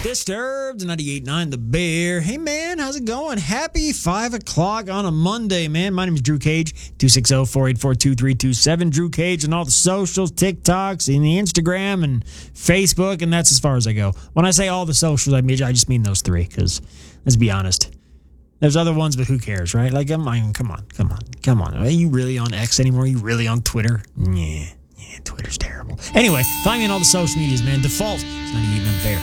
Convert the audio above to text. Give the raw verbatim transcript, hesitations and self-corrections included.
Disturbed, ninety-eight point nine The Bear. Hey, man, how's it going? Happy five o'clock on a Monday, man. My name is Drew Cage, two six zero, four eight four, two three two seven. Drew Cage on all the socials, TikToks, and the Instagram and Facebook, and that's as far as I go. When I say all the socials, I mean I just mean those three, because let's be honest. There's other ones, but who cares, right? Like, I'm, I'm, come on, come on, come on. Are you really on X anymore? Are you really on Twitter? Yeah, yeah, Twitter's terrible. Anyway, find me on all the social medias, man. Default is ninety-eight point nine The Bear.